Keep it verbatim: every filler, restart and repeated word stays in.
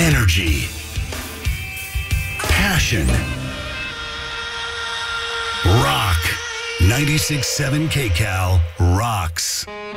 Energy. Passion. Rock. ninety-six point seven K Cal rocks.